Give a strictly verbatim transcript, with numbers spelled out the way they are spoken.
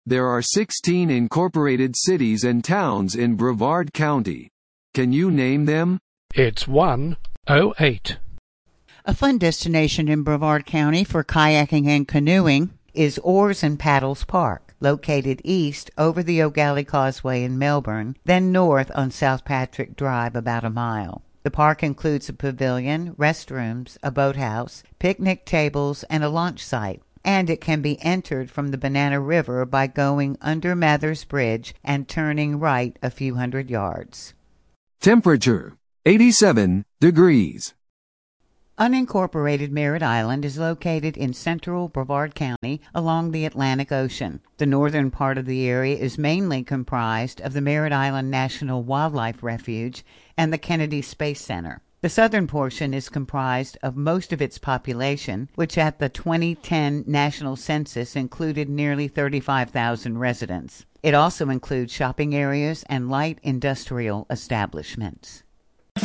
There are sixteen incorporated cities and towns in Brevard County. Can you name them? It's one oh eight. A fun destination in Brevard County for kayaking and canoeing is Oars and Paddles Park, located east over the O'Galley Causeway in Melbourne, then north on South Patrick Drive about a mile. The park includes a pavilion, restrooms, a boathouse, picnic tables, and a launch site, and it can be entered from the Banana River by going under Mathers Bridge and turning right a few hundred yards. Temperature, eighty-seven degrees. Unincorporated Merritt Island is located in central Brevard County along the Atlantic Ocean. The northern part of the area is mainly comprised of the Merritt Island National Wildlife Refuge and the Kennedy Space Center. The southern portion is comprised of most of its population, which at the twenty ten National Census included nearly thirty-five thousand residents. It also includes shopping areas and light industrial establishments.